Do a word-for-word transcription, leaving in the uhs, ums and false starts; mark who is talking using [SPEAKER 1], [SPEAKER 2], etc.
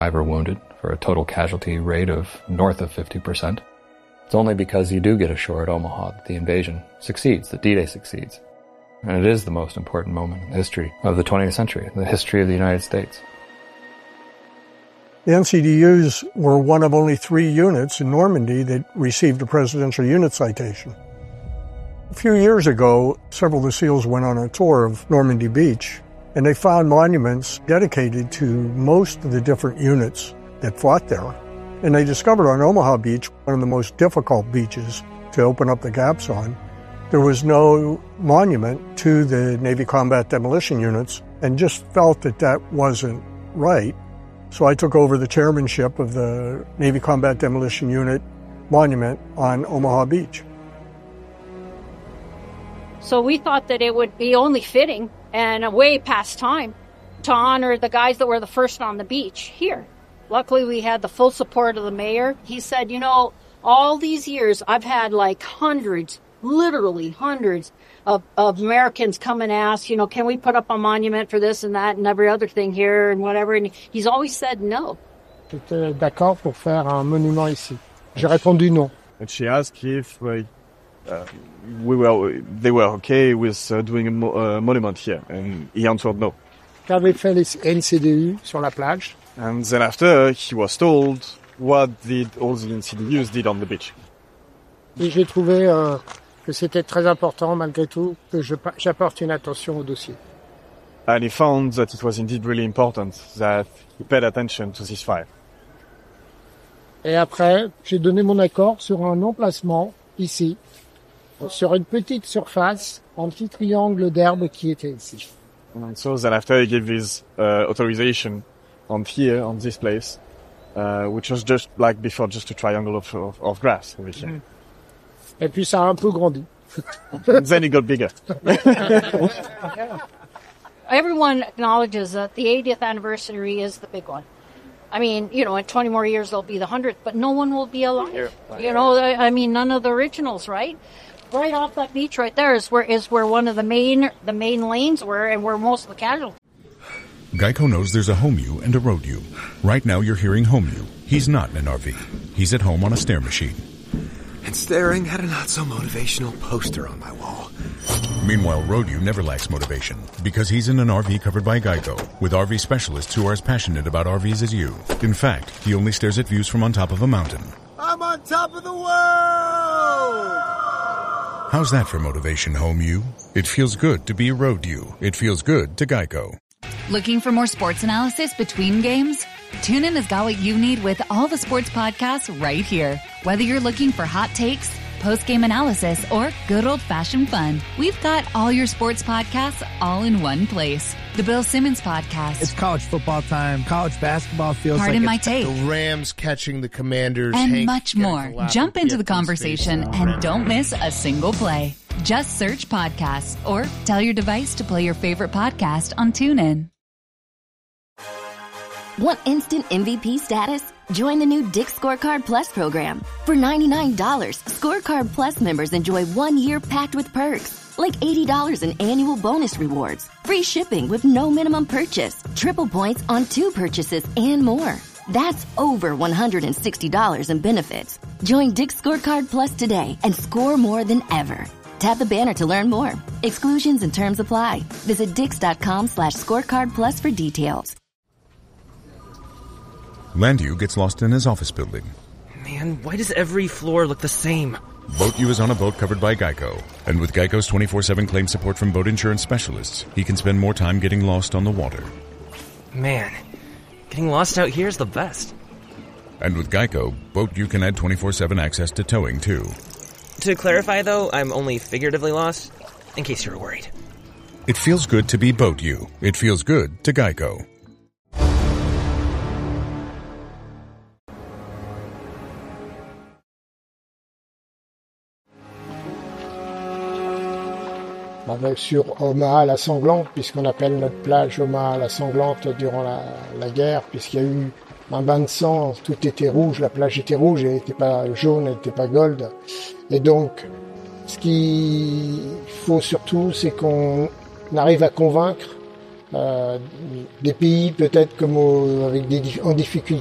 [SPEAKER 1] Were wounded for a total casualty rate of north of fifty percent. It's only because you do get ashore at Omaha that the invasion succeeds, that D-Day succeeds. And it is the most important moment in the history of the twentieth century, the history of the United States.
[SPEAKER 2] The N C D Us were one of only three units in Normandy that received a Presidential Unit Citation. A few years ago, several of the SEALs went on a tour of Normandy Beach, and they found monuments dedicated to most of the different units that fought there. And they discovered on Omaha Beach, one of the most difficult beaches to open up the gaps on, there was no monument to the Navy Combat Demolition Units, and just felt that that wasn't right. So I took over the chairmanship of the Navy Combat Demolition Unit monument on Omaha Beach.
[SPEAKER 3] So we thought that it would be only fitting and way past time to honor the guys that were the first on the beach here. Luckily, we had the full support of the mayor. He said, you know, all these years, I've had like hundreds, literally hundreds of, of Americans come and ask, you know, can we put up a monument for this and that and every other thing here and whatever. And he's always said no.
[SPEAKER 4] J'étais d'accord pour faire un monument ici. J'ai répondu non.
[SPEAKER 5] And she asked if uh, uh, we were, they were okay with uh, doing a mo- uh, monument here, and he answered no.
[SPEAKER 4] Qu'avaient fait les N C D U sur la plage?
[SPEAKER 5] And then after, he was told what did all the N C D Us did on the beach.
[SPEAKER 4] Et j'ai trouvé euh, que c'était très important, malgré tout, que je, j'apporte une attention au dossier.
[SPEAKER 5] And he found that it was indeed really important that he paid attention to this file.
[SPEAKER 4] Et après, j'ai donné mon accord sur un emplacement, ici, sur une petite surface, un petit triangle d'herbe qui était ici.
[SPEAKER 5] And so then after he gave his uh, authorization on here, on this place, uh, which was just like before, just a triangle of, of, of grass over here. Mm.
[SPEAKER 4] Et puis ça a un peu grandi.
[SPEAKER 5] Then it got bigger.
[SPEAKER 3] Everyone acknowledges that the eightieth anniversary is the big one. I mean, you know, in twenty more years there'll be the hundredth, but no one will be alive. You know, I mean, none of the originals, right? Right off that beach right there is where is where one of the main the main lanes were and where most of the casualties.
[SPEAKER 6] Geico knows there's a home you and a road you. Right now you're hearing home you. He's not in an R V. He's at home on a stair machine.
[SPEAKER 7] And staring at a not-so-motivational poster on my wall.
[SPEAKER 6] Meanwhile, road you never lacks motivation because he's in an R V covered by Geico with R V specialists who are as passionate about R Vs as you. In fact, he only stares at views from on top of a mountain.
[SPEAKER 7] I'm on top of the world!
[SPEAKER 6] How's that for motivation, home you? It feels good to be a road you. It feels good to Geico.
[SPEAKER 8] Looking for more sports analysis between games? TuneIn has got what you need with all the sports podcasts right here. Whether you're looking for hot takes, post-game analysis, or good old-fashioned fun, we've got all your sports podcasts all in one place. The Bill Simmons Podcast.
[SPEAKER 9] It's college football time. College basketball feels
[SPEAKER 8] Pardon
[SPEAKER 9] like
[SPEAKER 8] my
[SPEAKER 9] it's
[SPEAKER 8] take.
[SPEAKER 9] the Rams catching the Commanders.
[SPEAKER 8] And
[SPEAKER 9] Hank
[SPEAKER 8] much more. Jump into the conversation and don't miss a single play. Just search podcasts or tell your device to play your favorite podcast on TuneIn.
[SPEAKER 10] Want instant M V P status? Join the new Dick's Scorecard Plus program. For ninety-nine dollars, Scorecard Plus members enjoy one year packed with perks, like eighty dollars in annual bonus rewards, free shipping with no minimum purchase, triple points on two purchases, and more. That's over one hundred sixty dollars in benefits. Join Dick's Scorecard Plus today and score more than ever. Tap the banner to learn more. Exclusions and terms apply. Visit dix.com slash scorecard plus for details.
[SPEAKER 6] Landu gets lost in his office building.
[SPEAKER 11] Man, why does every floor look the same?
[SPEAKER 6] Boat U is on a boat covered by Geico. And with Geico's twenty-four seven claim support from boat insurance specialists, he can spend more time getting lost on the water.
[SPEAKER 11] Man, getting lost out here is the best.
[SPEAKER 6] And with Geico, Boat U can add twenty-four seven access to towing, too.
[SPEAKER 11] To clarify, though, I'm only figuratively lost, in case you were worried.
[SPEAKER 6] It feels good to be Boat U. It feels good to Geico.
[SPEAKER 4] Sur Omaha la Sanglante, puisqu'on appelle notre plage Omaha la Sanglante durant la, la guerre, puisqu'il y a eu un bain de sang, tout était rouge, la plage était rouge, elle n'était pas jaune, elle n'était pas gold. Et donc, ce qu'il faut surtout, c'est qu'on arrive à convaincre Euh, des pays peut-être comme au, avec des en difficulté